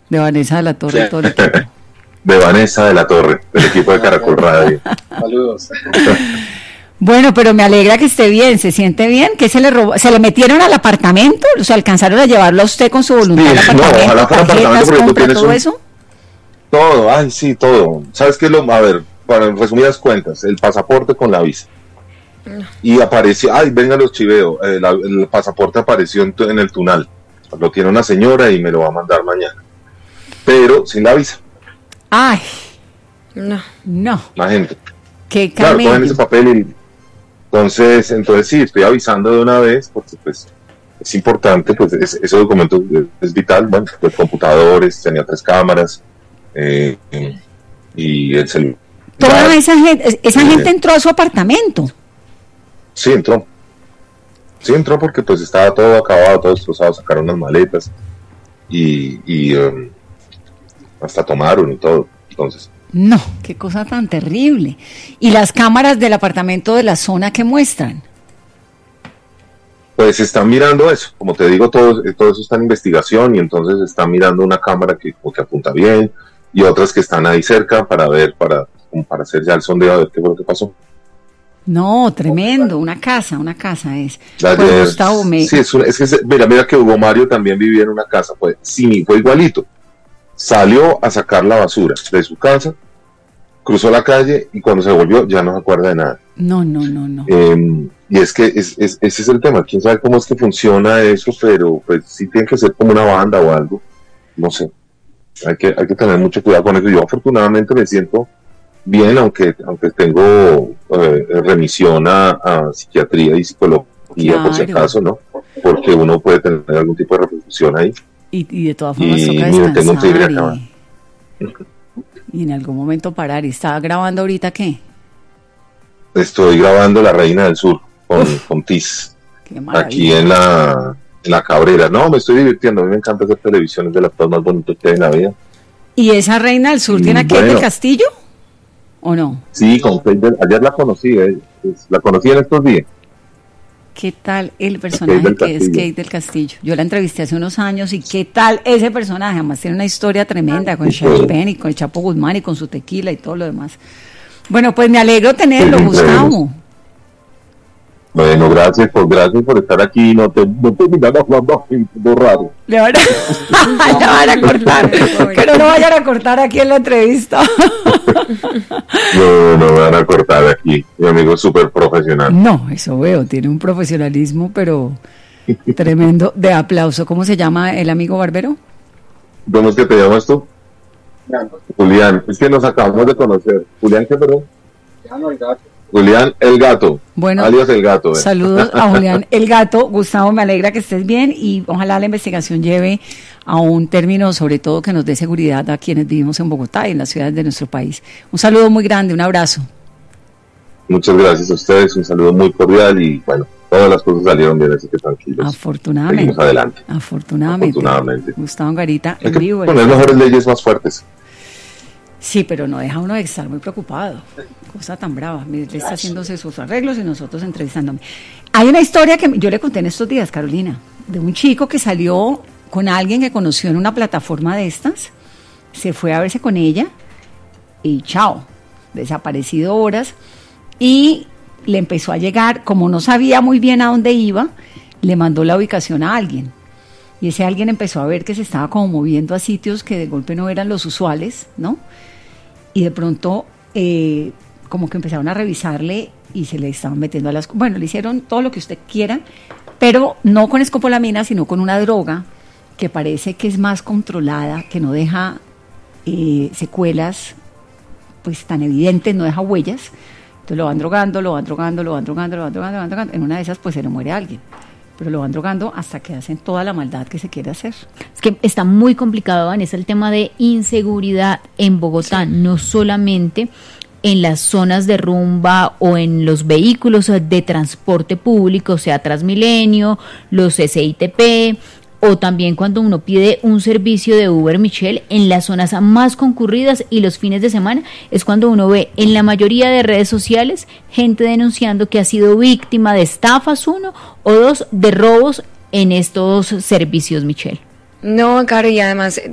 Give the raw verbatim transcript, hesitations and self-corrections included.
De Vanessa de la Torre, sí. Todo el equipo. De Vanessa de la Torre, del equipo de Caracol Radio. Saludos. Bueno, pero me alegra que esté bien, ¿se siente bien? ¿Qué se le robó? ¿Se le metieron al apartamento? ¿O sea, alcanzaron a llevarlo a usted con su voluntad sí, al apartamento? No, ojalá fuera apartamento porque tú tienes todo un... eso. Todo, ay, sí, todo. ¿Sabes qué es lo? A ver, para resumidas cuentas, el pasaporte con la visa. Y apareció, ay, venga los chiveo, eh, la, el pasaporte apareció en, en el Tunal. Lo tiene una señora y me lo va a mandar mañana. Pero sin la visa. Ay, no, no. La gente. Qué claro, cogen ese papel y entonces, entonces sí, estoy avisando de una vez porque pues es importante, pues es, ese documento es, es vital, bueno, pues computadores, tenía tres cámaras eh, y el celular. Toda esa gente, esa eh, gente entró a su apartamento. Sí, entró. Sí, entró porque pues estaba todo acabado, todo destrozado, sacaron unas maletas y, y um, hasta tomaron y todo, entonces. No, qué cosa tan terrible. ¿Y las cámaras del apartamento de la zona qué muestran? Pues están mirando eso, como te digo, todo, todo eso está en investigación y entonces están mirando una cámara que, que apunta bien y otras que están ahí cerca para ver, para, para hacer ya el sondeo a ver qué fue lo que pasó. No, tremendo, una casa, una casa es. Ayer, pues Gustavo me... Sí, es, una, es que, mira, mira que Hugo Mario también vivía en una casa, pues sí, fue igualito. Salió a sacar la basura de su casa, cruzó la calle y cuando se volvió ya no se acuerda de nada. No, no, no, no. Eh, y es que es, es, ese es el tema, quién sabe cómo es que funciona eso, pero pues sí tiene que ser como una banda o algo, no sé. Hay que, hay que tener mucho cuidado con eso. Yo afortunadamente me siento bien, aunque aunque tengo eh, remisión a, a psiquiatría y psicología, claro, por si acaso, ¿no? Porque uno puede tener algún tipo de repercusión ahí. Y, y de todas formas y, toca descansar tengo un y, y en algún momento parar. ¿Y estaba grabando ahorita qué? Estoy grabando La Reina del Sur con, con Tiz, aquí en la, en la Cabrera. No, me estoy divirtiendo, a mí me encanta hacer televisión, es de las cosas más bonitas que hay en la vida. ¿Y esa Reina del Sur y, tiene a Kate bueno, del Castillo? ¿O no? Sí, con Kate, ayer la conocí, eh, la conocí en estos días. ¿Qué tal el personaje que es Kate del Castillo? Yo la entrevisté hace unos años y ¿qué tal ese personaje? Además tiene una historia tremenda con Sean Penn y con el Chapo Guzmán y con su tequila y todo lo demás. Bueno, pues me alegro tenerlo, sí, Gustavo. Bueno, gracias por gracias por estar aquí. No te no te miras hablando raro. Le van a, le van a cortar, pero no vayan a cortar aquí en la entrevista. No, no van a cortar aquí. Mi amigo es súper profesional. No, eso veo, tiene un profesionalismo, pero tremendo, de aplauso. ¿Cómo se llama el amigo barbero? ¿Cómo es que te llamas tú? Julián. Julián, es que nos acabamos de conocer. ¿Julián qué, perdón? Julián el Gato. Julián el Gato, bueno, alias el Gato. Eh. Saludos a Julián el Gato. Gustavo, me alegra que estés bien y ojalá la investigación lleve a un término, sobre todo que nos dé seguridad a quienes vivimos en Bogotá y en las ciudades de nuestro país. Un saludo muy grande, un abrazo. Muchas gracias a ustedes, un saludo muy cordial y bueno, todas las cosas salieron bien, así que tranquilos. Afortunadamente. Seguimos adelante. Afortunadamente. Afortunadamente. Gustavo Garita, en vivo. Hay que poner mejores leyes más fuertes. Sí, pero no deja uno de estar muy preocupado. Cosa tan brava. Él está haciéndose sus arreglos y nosotros entrevistándome. Hay una historia que yo le conté en estos días, Carolina, de un chico que salió con alguien que conoció en una plataforma de estas, se fue a verse con ella y chao, desaparecido horas, y le empezó a llegar, como no sabía muy bien a dónde iba, le mandó la ubicación a alguien. Y ese alguien empezó a ver que se estaba como moviendo a sitios que de golpe no eran los usuales, ¿no? Y de pronto, eh, como que empezaron a revisarle y se le estaban metiendo a las... Bueno, le hicieron todo lo que usted quiera, pero no con escopolamina, sino con una droga que parece que es más controlada, que no deja eh, secuelas pues tan evidentes, no deja huellas. Entonces lo van drogando, lo van drogando, lo van drogando, lo van drogando, lo van drogando. En una de esas pues se le muere alguien. Pero lo van drogando hasta que hacen toda la maldad que se quiere hacer. Es que está muy complicado, Vanessa, el tema de inseguridad en Bogotá, sí. No solamente en las zonas de rumba o en los vehículos de transporte público, o sea, Transmilenio, los S I T P, o también cuando uno pide un servicio de Uber, Michelle, en las zonas más concurridas y los fines de semana, es cuando uno ve en la mayoría de redes sociales gente denunciando que ha sido víctima de estafas, uno, o dos, de robos en estos servicios, Michelle. No, Caro, y además